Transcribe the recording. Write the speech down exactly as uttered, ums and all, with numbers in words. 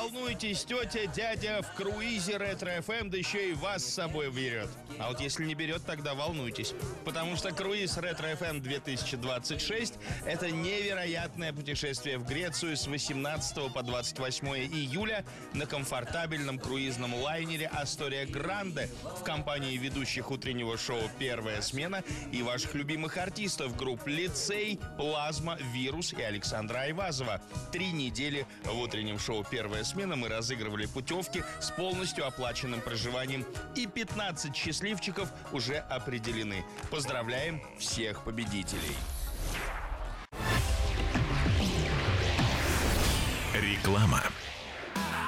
волнуйтесь, тетя, дядя в круизе Ретро эф эм, да еще и вас с собой берет. А вот если не берет, тогда волнуйтесь. Потому что круиз Ретро эф эм две тысячи двадцать шесть – это невероятное путешествие в Грецию с восемнадцатого по двадцать восьмое июля на комфортабельном круизном лайнере «Астория Гранде» в компании ведущих утреннего шоу «Первая смена» и ваших любимых артистов групп «Лицей», «Плазма», «Вирус» и Александра Айвазова. Три недели в утреннем шоу «Первая смена» мы разыгрывали путевки с полностью оплаченным проживанием, и пятнадцать счастливчиков уже определены. Поздравляем всех победителей! Реклама.